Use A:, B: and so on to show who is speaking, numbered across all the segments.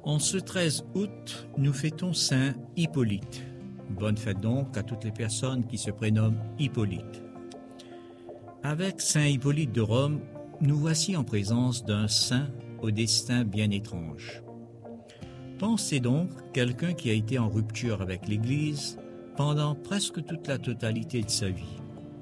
A: En ce 13 août, nous fêtons Saint Hippolyte. Bonne fête donc à toutes les personnes qui se prénomment Hippolyte. Avec Saint Hippolyte de Rome, nous voici en présence d'un saint au destin bien étrange. Pensez donc quelqu'un qui a été en rupture avec l'Église pendant presque toute la totalité de sa vie.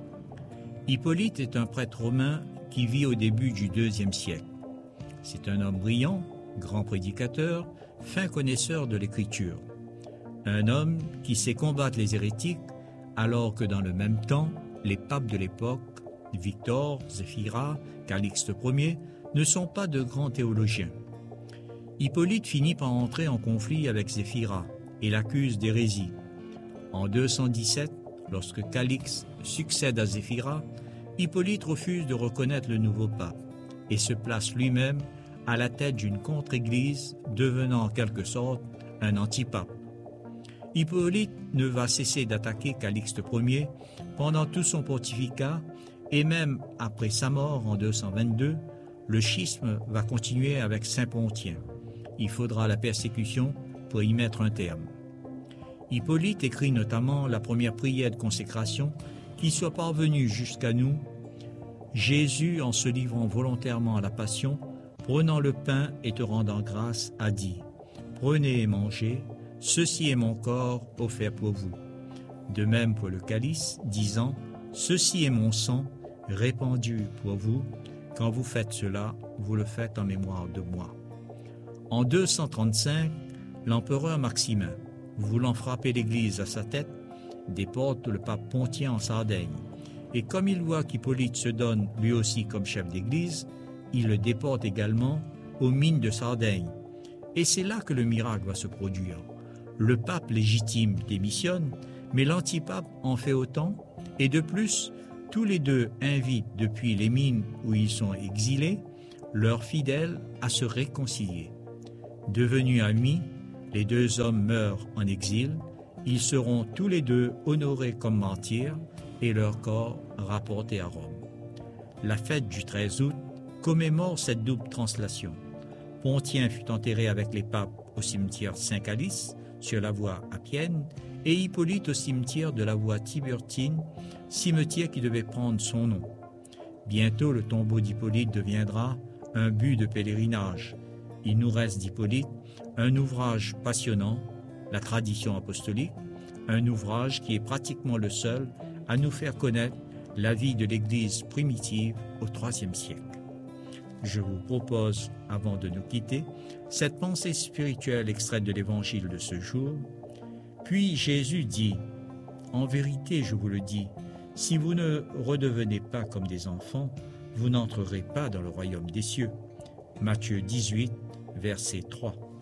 A: Hippolyte est un prêtre romain qui vit au début du IIe siècle. C'est un homme brillant, grand prédicateur, fin connaisseur de l'Écriture. Un homme qui sait combattre les hérétiques alors que dans le même temps, les papes de l'époque, Victor, Zéphyra, Calixte Ier, ne sont pas de grands théologiens. Hippolyte finit par entrer en conflit avec Zéphyra et l'accuse d'hérésie. En 217, lorsque Calixte succède à Zéphyra, Hippolyte refuse de reconnaître le nouveau pape et se place lui-même à la tête d'une contre-église, devenant en quelque sorte un antipape. Hippolyte ne va cesser d'attaquer Calixte Ier pendant tout son pontificat et même après sa mort en 222, le schisme va continuer avec Saint Pontien. Il faudra la persécution pour y mettre un terme. Hippolyte écrit notamment la première prière de consécration qui soit parvenue jusqu'à nous. Jésus, en se livrant volontairement à la passion, prenant le pain et te rendant grâce, a dit « Prenez et mangez, ceci est mon corps offert pour vous. » De même pour le calice, disant « Ceci est mon sang répandu pour vous. Quand vous faites cela, vous le faites en mémoire de moi. » En 235, l'empereur Maximin, voulant frapper l'Église à sa tête, déporte le pape Pontien en Sardaigne. Et comme il voit qu'Hippolyte se donne lui aussi comme chef d'Église, il le déporte également aux mines de Sardaigne. Et c'est là que le miracle va se produire. Le pape légitime démissionne, mais l'antipape en fait autant, et de plus, tous les deux invitent depuis les mines où ils sont exilés, leurs fidèles à se réconcilier. Devenus amis, les deux hommes meurent en exil, ils seront tous les deux honorés comme martyrs et leur corps rapportés à Rome. La fête du 13 août commémore cette double translation. Pontien fut enterré avec les papes au cimetière Saint-Calice, sur la voie Appienne, et Hippolyte au cimetière de la voie Tiburtine, cimetière qui devait prendre son nom. Bientôt, le tombeau d'Hippolyte deviendra un but de pèlerinage. Il nous reste d'Hippolyte un ouvrage passionnant, la tradition apostolique, un ouvrage qui est pratiquement le seul à nous faire connaître la vie de l'Église primitive au IIIe siècle. Je vous propose, avant de nous quitter, cette pensée spirituelle extraite de l'Évangile de ce jour. Puis Jésus dit, « En vérité, je vous le dis, si vous ne redevenez pas comme des enfants, vous n'entrerez pas dans le royaume des cieux. » Matthieu 18, verset 3.